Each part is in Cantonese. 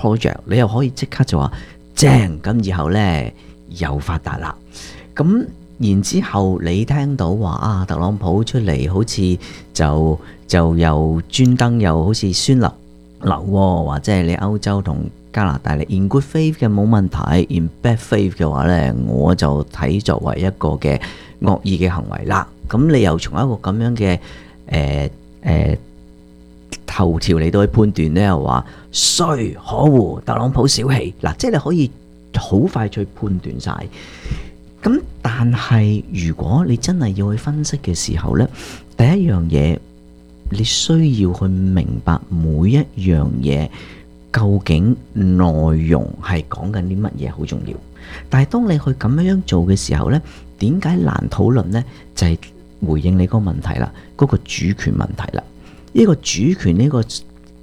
project， 你又可以即刻就話正，咁以後呢又發達啦。咁然之後你聽到話啊，特朗普出嚟好似就又專登又好似酸流喎，或者係你歐洲同加拿大，你 in good faith 嘅冇問題 ，in bad faith 嘅話呢，我就睇作為一個嘅惡意嘅行為啦。咁你又從一個咁樣嘅頭條嚟到去判斷呢，又話衰可惡，特朗普小氣嗱，即係你可以好快去判斷晒。咁但係如果你真係要去分析嘅時候呢，第一樣嘢你需要去明白每一樣嘢究竟內容係講緊啲乜嘢好重要。但係當你去咁樣做嘅時候呢，點解難討論呢？就係回應你嗰個問題啦，嗰個主權問題啦。呢個主權呢個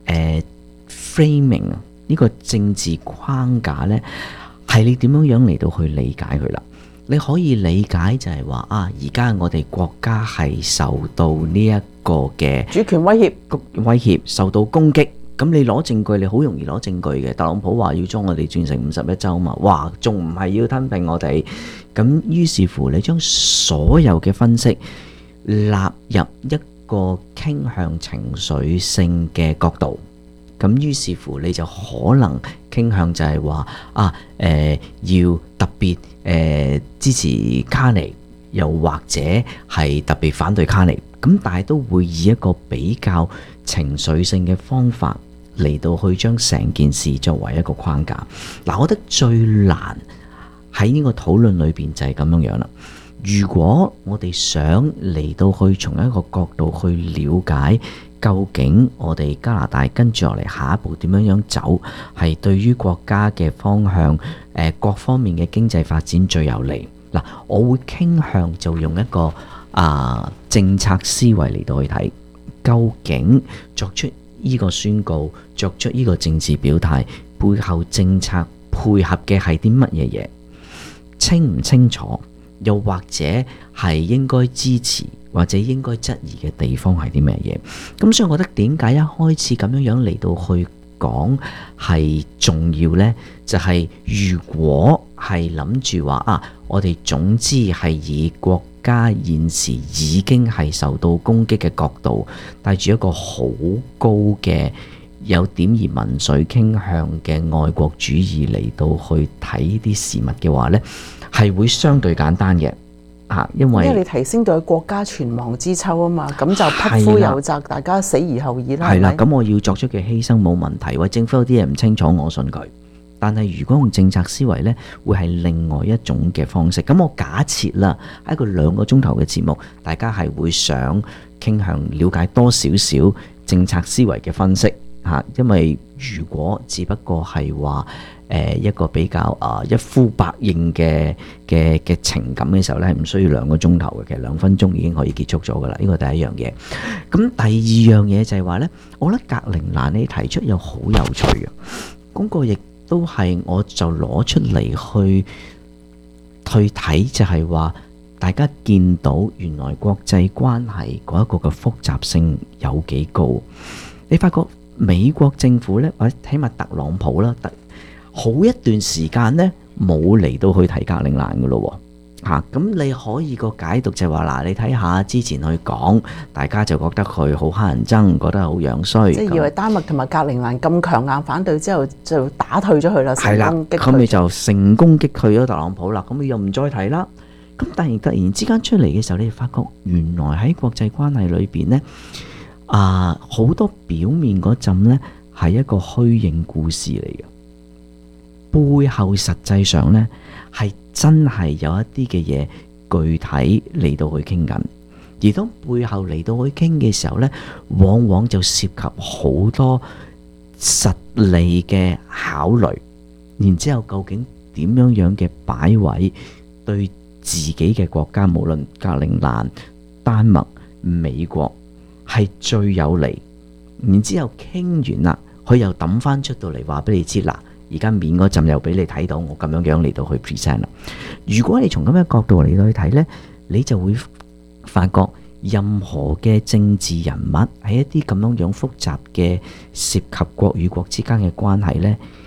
framing 呢個政治框架呢，係你點樣嚟到去理解佢啦？你可以理解就係話啊，而家我哋國家係受到呢一個嘅主權威脅， 受到攻擊。咁你攞證據，你好容易攞證據嘅。特朗普話要將我哋轉成51州嘛，哇，仲唔係要吞併我哋？咁於是乎，你將所有嘅分析納入一個傾向情緒性嘅角度，咁於是乎你就可能傾向就係話啊，要特別支持卡尼，又或者係特別反對卡尼。咁但係都會以一個比較情緒性嘅方法嚟到去將成件事作為一個框架。嗱，我覺得最難喺呢個討論裏邊就係咁樣啦。如果我哋想嚟到去從一個角度去了解究竟我哋加拿大跟住落嚟下一步點樣走，係對於國家嘅方向各方面嘅經濟發展最有利。嗱，我會傾向就用一個政策思維嚟到去睇，究竟作出呢個宣告，作出呢個政治表態背後政策配合嘅係啲乜嘢嘢，清唔清楚？又或者係應該支持或者應該質疑嘅地方係啲咩嘢？咁所以我覺得點解一開始咁樣嚟到去講係重要呢？就係如果係諗住話我哋總之係以國家現時已經係受到攻擊嘅角度，帶住一個好高嘅有點而民粹傾向嘅愛國主義嚟到去睇呢啲事物嘅話呢，係會相對簡單嘅。因為你提升到國家存亡之秋啊嘛，咁就匹夫有責，大家死而後已啦。係啦， 咁我要作出嘅犧牲冇問題。喂，政府有啲嘢唔清楚，我信佢。但係如果用政策思維呢，會係另外一種嘅方式。咁我假設啦，喺一個2個鐘頭嘅節目，大家係會想傾向了解多少少政策思維嘅分析嚇。因為如果只不過係話一個比較一呼百應嘅情感嘅時候呢，唔需要2個鐘頭嘅，其實2分鐘已經可以結束咗噶啦。呢個第一樣嘢。咁第二樣嘢就係話呢，我覺得格陵蘭你提出又好有趣嘅，嗰個亦都係我就攞出嚟去睇，就係話大家見到原來國際關係嗰一個嘅複雜性有幾高。你發覺美國政府呢，或者起碼特朗普啦，好一段時間呢冇嚟到去提格陵蘭嘅咯喎。咁你可以個解讀就係話嗱，你睇下之前去講，大家就覺得佢好乞人憎，覺得好樣衰， 即係以為丹麥同埋格陵蘭咁強硬反對之後，就打退咗佢啦， 係啦，咁你就成功擊退咗特朗普啦。咁你又唔再睇啦。咁突然之間出嚟嘅時候，你就發覺原來喺國際關係裏邊呢，好多表面嗰陣呢係一個虛應故事嚟嘅。背後實際上呢，係真係有一啲嘅嘢具體嚟到去傾緊，而當背後嚟到去傾嘅時候呢，往往就涉及好多實利嘅考慮，然之後究竟點樣嘅擺位對自己嘅國家，無論格陵蘭、丹麥、美國係最有利，然之後傾完啦，佢又抌翻出到嚟話俾你知啦。而家面嗰陣又俾你睇到，我咁樣嚟到去 present 啦。如果你從咁嘅角度嚟到去睇呢，你就會發覺任何嘅政治人物喺一啲咁樣複雜嘅涉及國與國之間嘅關係呢，